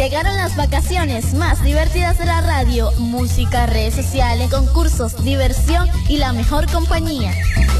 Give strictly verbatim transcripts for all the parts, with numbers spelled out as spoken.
Llegaron las vacaciones más divertidas de la radio, música, redes sociales, concursos, diversión y la mejor compañía.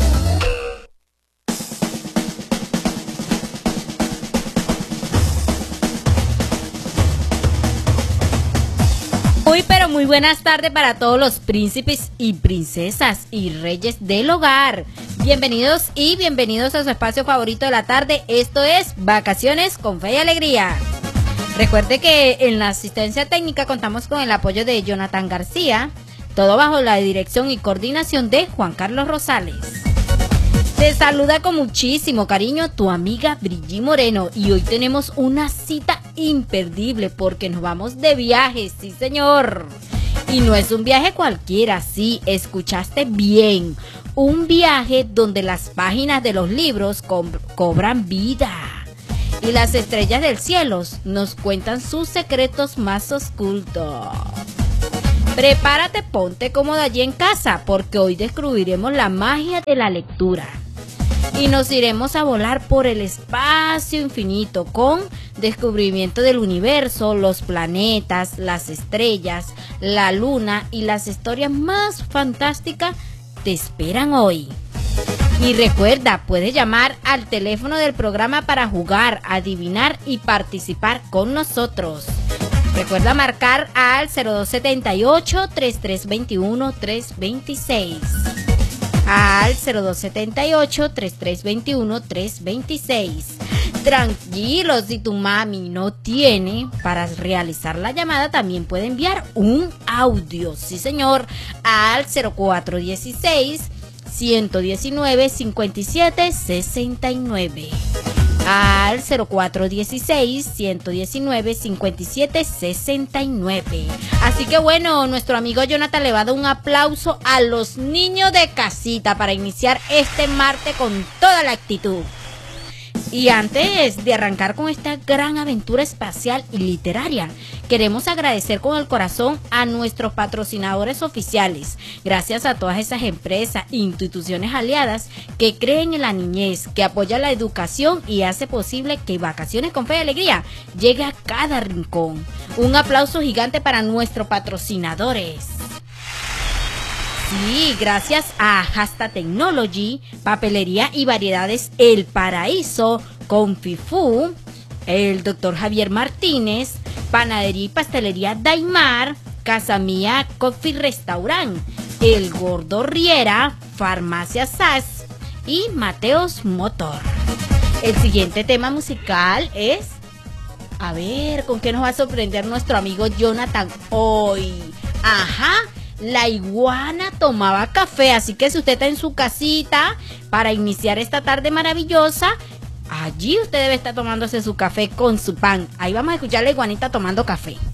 Muy pero muy buenas tardes para todos los príncipes y princesas y reyes del hogar. Bienvenidos y bienvenidos a su espacio favorito de la tarde. Esto es Vacaciones con Fe y Alegría. Recuerde que en la asistencia técnica contamos con el apoyo de Jonathan García, todo bajo la dirección y coordinación de Juan Carlos Rosales. Te saluda con muchísimo cariño tu amiga Brigitte Moreno y hoy tenemos una cita imperdible porque nos vamos de viaje, sí señor. Y no es un viaje cualquiera, sí, escuchaste bien. Un viaje donde las páginas de los libros co- cobran vida. Y las estrellas del cielo nos cuentan sus secretos más ocultos. Prepárate, ponte cómodo allí en casa, porque hoy descubriremos la magia de la lectura. Y nos iremos a volar por el espacio infinito con descubrimiento del universo, los planetas, las estrellas, la luna y las historias más fantásticas te esperan hoy. Y recuerda, puedes llamar al teléfono del programa para jugar, adivinar y participar con nosotros. Recuerda marcar al cero dos setenta y ocho, treinta y tres veintiuno, trescientos veintiséis. Al cero dos setenta y ocho, treinta y tres veintiuno, trescientos veintiséis. Tranquilos, si tu mami no tiene para realizar la llamada, también puede enviar un audio, sí señor, al cero cuatro dieciséis, ciento diecinueve, cincuenta y siete, sesenta y nueve. Al cero cuatro dieciséis, ciento diecinueve, cincuenta y siete, sesenta y nueve. Así que bueno, nuestro amigo Jonathan le va a dar un aplauso a los niños de casita para iniciar este martes con toda la actitud. Y antes de arrancar con esta gran aventura espacial y literaria, queremos agradecer con el corazón a nuestros patrocinadores oficiales. Gracias a todas esas empresas e instituciones aliadas que creen en la niñez, que apoyan la educación y hace posible que Vacaciones con Fe y Alegría llegue a cada rincón. Un aplauso gigante para nuestros patrocinadores. Sí, gracias a Hasta Technology, Papelería y Variedades El Paraíso, Confifú, el doctor Javier Martínez, Panadería y Pastelería Daimar, Casa Mía Coffee Restaurant, El Gordo Riera, Farmacia S A S y Mateos Motor. El siguiente tema musical es, a ver, ¿con qué nos va a sorprender nuestro amigo Jonathan hoy? Ajá. La iguana tomaba café, así que si usted está en su casita para iniciar esta tarde maravillosa, allí usted debe estar tomándose su café con su pan. Ahí vamos a escuchar a la iguanita tomando café.